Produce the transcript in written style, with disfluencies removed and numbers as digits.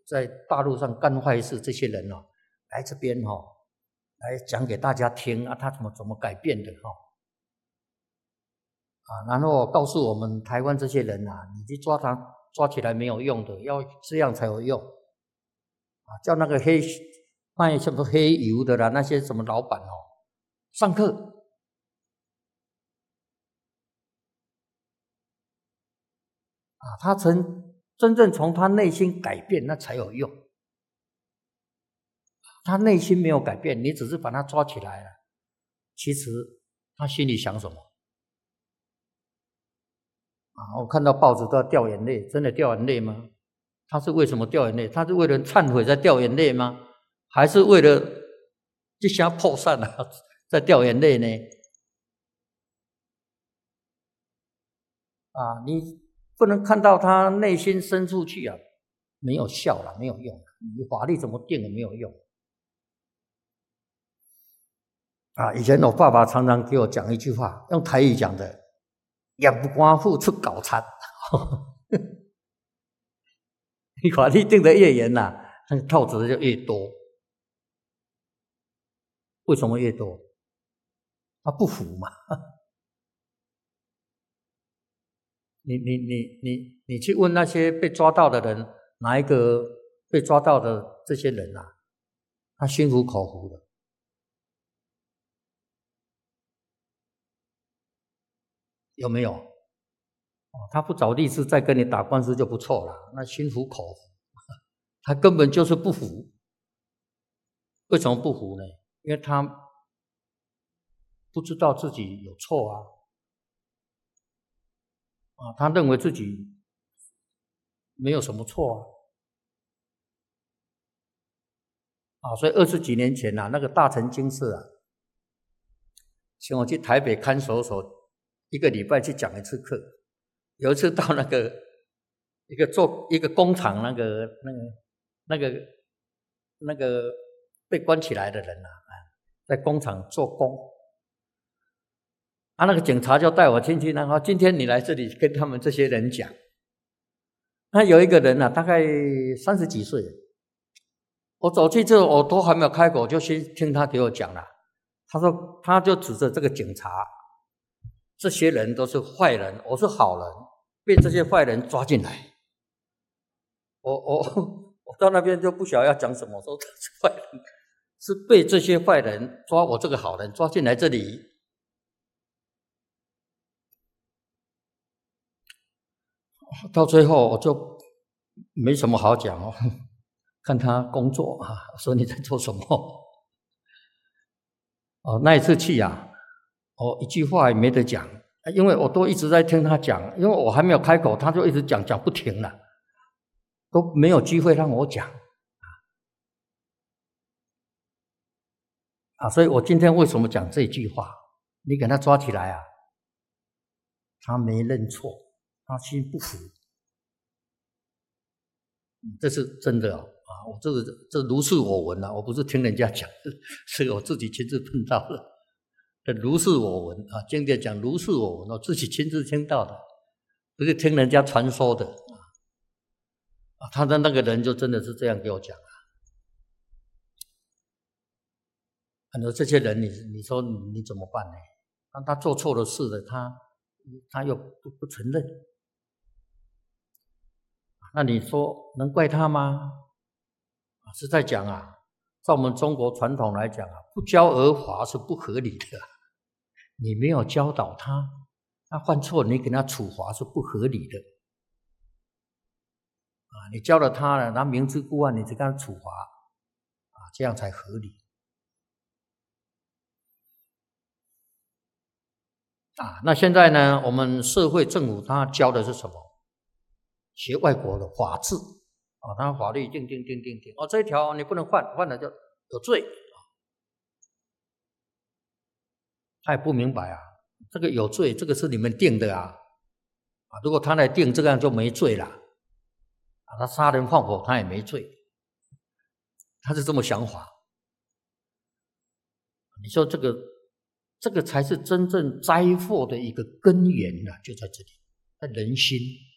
在大陆上干坏事这些人来这边来讲给大家听啊，他怎么改变的然后告诉我们台湾这些人你去抓他抓起来没有用的，要这样才有用叫那个卖什么黑油的啦，那些什么老板上课他真正从他内心改变，那才有用。他内心没有改变，你只是把他抓起来了，其实他心里想什么我看到报纸都要掉眼泪，真的掉眼泪吗？他是为什么掉眼泪？他是为了忏悔在掉眼泪吗？还是为了一下破散在掉眼泪呢？你不能看到他内心深处去没有效了，没有用，你法律怎么定也没有用以前我爸爸常常给我讲一句话，用台语讲的，也不官付出搞惨你法律定得越严那个套子就越多。为什么越多？他不服嘛你去问那些被抓到的人，哪一个被抓到的这些人他心服口服的。有没有他不找律师再跟你打官司就不错了，那心服口服他根本就是不服。为什么不服呢？因为他不知道自己有错他认为自己没有什么错所以20几年前那个大成经社请我去台北看守所一个礼拜去讲一次课。有一次到那个一个工厂那个被关起来的人在工厂做工那个警察就带我进去，然后今天你来这里跟他们这些人讲。那有一个人大概30几岁，我走去之后我都还没有开口，就先听他给我讲了。他说他就指着这个警察，这些人都是坏人，我是好人，被这些坏人抓进来。我到那边就不晓得要讲什么，说这是坏人，是被这些坏人抓我这个好人抓进来这里。到最后我就没什么好讲看他工作说你在做什么那一次去一句话也没得讲，因为我都一直在听他讲，因为我还没有开口，他就一直讲不停了，都没有机会让我讲所以我今天为什么讲这句话？你给他抓起来他没认错，他心不服，这是真的我这如是我闻我不是听人家讲的，是我自己亲自碰到的。这如是我闻经典讲如是我闻，我自己亲自听到的，不是听人家传说的他的那个人就真的是这样给我讲很多这些人你说你怎么办呢？当他做错了事了，他又不承认，那你说能怪他吗？是在讲在我们中国传统来讲不教而罚是不合理的你没有教导他犯错你给他处罚是不合理的你教了他了，他明知故犯你只给他处罚这样才合理那现在呢，我们社会政府他教的是什么？学外国的法治他法律定这一条你不能犯，犯了就有罪他也不明白这个有罪，这个是你们定的如果他来定，这样就没罪了他杀人放火他也没罪，他是这么想法。你说这个才是真正灾祸的一个根源就在这里，在人心